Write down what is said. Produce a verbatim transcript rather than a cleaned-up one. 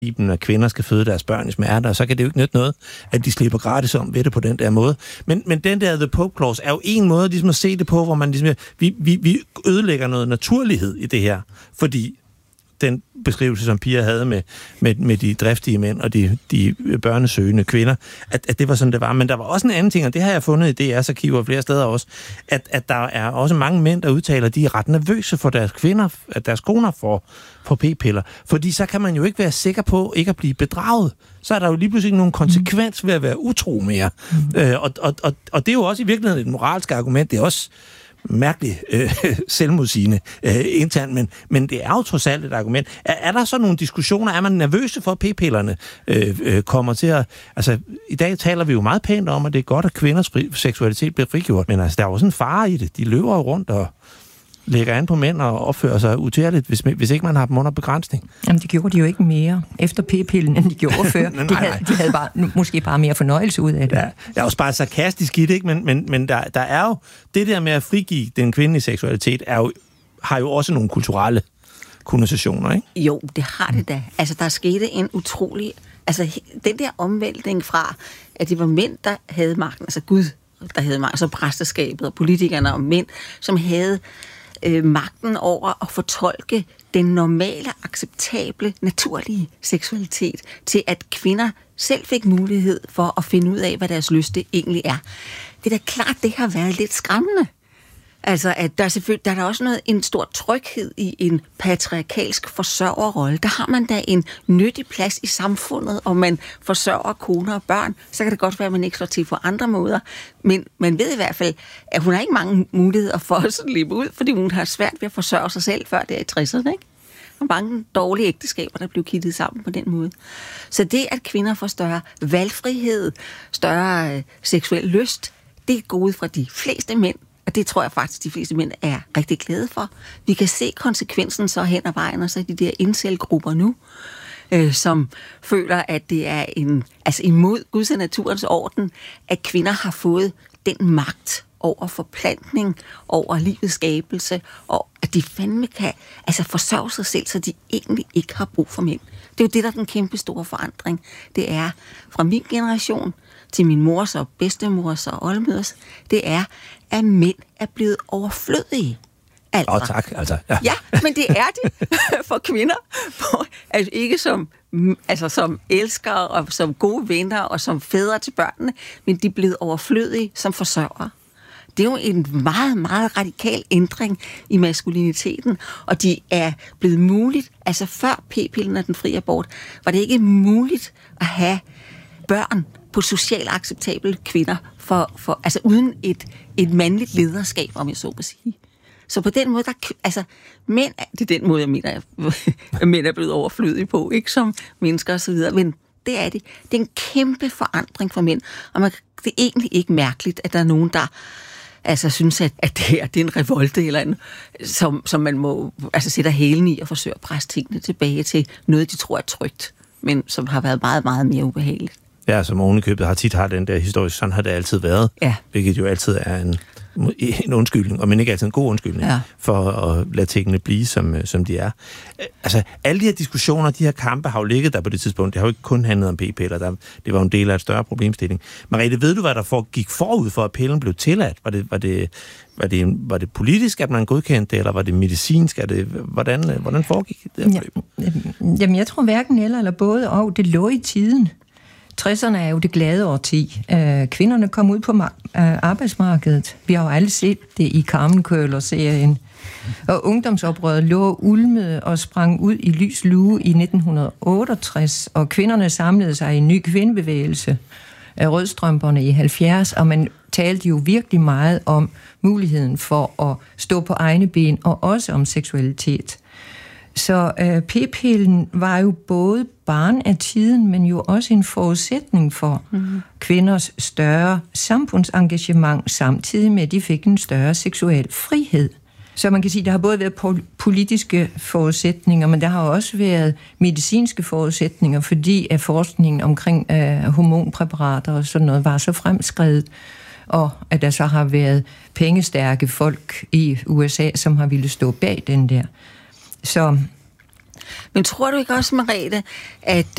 at kvinder skal føde deres børn i smerte, og så kan det jo ikke nytte noget, at de slipper gratis om ved det på den der måde. Men, men den der The Pope Clause er jo en måde ligesom at se det på, hvor man ligesom, vi, vi, vi ødelægger noget naturlighed i det her, fordi den beskrivelse, som Pia havde med, med, med de driftige mænd og de, de børnesøgende kvinder, at, at det var sådan, det var. Men der var også en anden ting, og det har jeg fundet i D R's arkiver og flere steder også, at, at der er også mange mænd, der udtaler, at de er ret nervøse for deres kvinder, at deres koner får, får p-piller. Fordi så kan man jo ikke være sikker på ikke at blive bedraget. Så er der jo lige pludselig nogen konsekvens ved at være utro mere. Mm. Øh, og, og, og, og det er jo også i virkeligheden et moralsk argument. Det er også mærkeligt øh, selvmodsigende øh, internt, men, men det er jo trods alt et argument. Er, er der så nogle diskussioner? Er man nervøse for, at p-pillerne øh, øh, kommer til at... Altså, i dag taler vi jo meget pænt om, at det er godt, at kvinders fri, seksualitet bliver frigjort, men altså, der er jo også en fare i det. De løber jo rundt og lægger an på mænd og opfører sig utærligt, hvis, hvis ikke man har dem under begrænsning. Jamen, det gjorde de jo ikke mere efter p-pillen, end de gjorde før. nej, de, havde, de havde bare, måske bare mere fornøjelse ud af det. Ja, jeg er også bare sarkastisk i det, ikke? Men, men, men der, der er jo... Det der med at frigive den kvindelige seksualitet, er jo, har jo også nogle kulturelle konnotationer, ikke? Jo, det har det da. Altså, der skete en utrolig... Altså, den der omvæltning fra, at det var mænd, der havde magten, altså Gud, der havde magten, så præsteskabet og politikerne og mænd, som havde øh, magten over at fortolke den normale, acceptable, naturlige seksualitet, til at kvinder selv fik mulighed for at finde ud af, hvad deres lyste egentlig er. Det er da klart, det har været lidt skræmmende. Altså, at der er selvfølgelig, der er der også noget, en stor tryghed i en patriarkalsk forsørgerrolle. Der har man da en nyttig plads i samfundet, og man forsørger koner og børn. Så kan det godt være, at man ikke slår til på andre måder. Men man ved i hvert fald, at hun har ikke mange muligheder for at slippe ud, fordi hun har svært ved at forsørge sig selv før det er i tresserne, ikke? Og mange dårlige ægteskaber, der blev kittet sammen på den måde. Så det, at kvinder får større valgfrihed, større øh, seksuel lyst, det er gået fra de fleste mænd. Og det tror jeg faktisk, de fleste mænd er rigtig glade for. Vi kan se konsekvensen så hen ad vejen, og så de der incel-grupper nu, øh, som føler, at det er en, altså imod Guds og naturens orden, at kvinder har fået den magt over forplantning, over livets skabelse, og at de fandme kan altså forsørge sig selv, så de egentlig ikke har brug for mænd. Det er jo det, der er den kæmpe store forandring. Det er fra min generation til min mors og bedstemors og oldemøders, det er, at mænd er blevet overflødige. Altså. Åh, tak. Altså, ja. ja, men det er de for kvinder. For, altså ikke som, altså som elskere og som gode venner og som fædre til børnene, men de er blevet overflødige som forsørgere. Det er jo en meget, meget radikal ændring i maskuliniteten, og de er blevet muligt, altså før p-pillen og den frie abort, var det ikke muligt at have børn på socialt acceptable kvinder, for, for, altså uden et, et mandligt lederskab, om jeg så må sige. Så på den måde, der, altså, mænd, det er den måde, jeg mener, at mænd er blevet overflødige på, ikke som mennesker og så videre, men det er det. Det er en kæmpe forandring for mænd, og man, det er egentlig ikke mærkeligt, at der er nogen, der altså synes, at, at det her det er en revolte, eller en, som, som man må altså sætte hælen i og forsøge at presse tingene tilbage til noget, de tror er trygt, men som har været meget, meget mere ubehageligt. Ja, som ovenikøbet har tit har den der historie, sådan har det altid været, ja. Hvilket jo altid er en, en undskyldning, og men ikke altid en god undskyldning, ja. For at lade tingene blive, som, som de er. Altså, alle de her diskussioner, de her kampe har jo ligget der på det tidspunkt. Det har jo ikke kun handlet om p-piller, der, det var jo en del af et større problemstilling. Mariette, ved du, hvad der for, gik forud for, at pillen blev tilladt? Var det, var det, var det, var det politisk, at man godkendte det, eller var det medicinsk? Er det, hvordan, hvordan foregik det? Ja, jamen, jeg tror hverken eller, eller både, og det lå i tiden. tresserne er jo det glade årti. Øh, kvinderne kom ud på ma- øh, arbejdsmarkedet. Vi har jo alle set det i Carmen Køller-serien. Og ungdomsoprøret lå ulmede og sprang ud i lys lue i nitten otteogtres, og kvinderne samlede sig i en ny kvindebevægelse af rødstrømperne i halvfjerds, og man talte jo virkelig meget om muligheden for at stå på egne ben, og også om seksualitet. Så øh, p-pillen var jo både barn af tiden, men jo også en forudsætning for mm-hmm. kvinders større samfundsengagement, samtidig med, at de fik en større seksuel frihed. Så man kan sige, at der har både været politiske forudsætninger, men der har også været medicinske forudsætninger, fordi at forskningen omkring øh, hormonpræparater og sådan noget var så fremskredet, og at der så har været pengestærke folk i U S A, som har ville stå bag den der. Så Men tror du ikke også, Merete, at